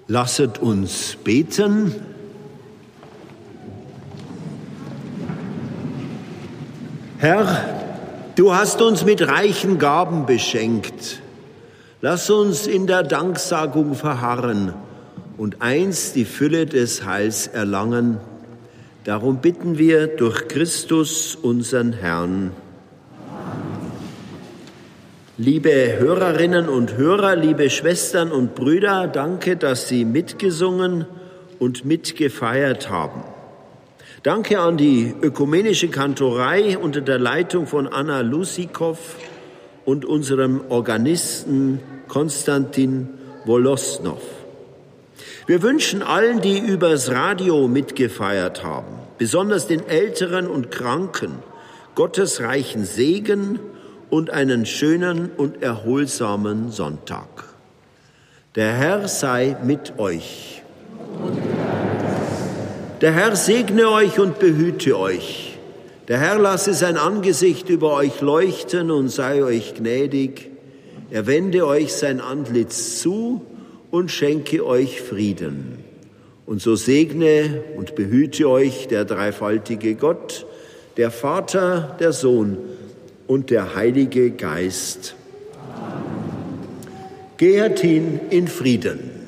Lasset uns beten. Herr, du hast uns mit reichen Gaben beschenkt. Lass uns in der Danksagung verharren und einst die Fülle des Heils erlangen. Darum bitten wir durch Christus, unseren Herrn. Liebe Hörerinnen und Hörer, liebe Schwestern und Brüder, danke, dass Sie mitgesungen und mitgefeiert haben. Danke an die Ökumenische Kantorei unter der Leitung von Anna Lusikow und unserem Organisten Konstantin Wolosnow. Wir wünschen allen, die übers Radio mitgefeiert haben, besonders den Älteren und Kranken, Gottes reichen Segen und einen schönen und erholsamen Sonntag. Der Herr sei mit euch. Der Herr segne euch und behüte euch. Der Herr lasse sein Angesicht über euch leuchten und sei euch gnädig. Er wende euch sein Antlitz zu und schenke euch Frieden. Und so segne und behüte euch der dreifaltige Gott, der Vater, der Sohn und der Heilige Geist. Amen. Gehet hin in Frieden.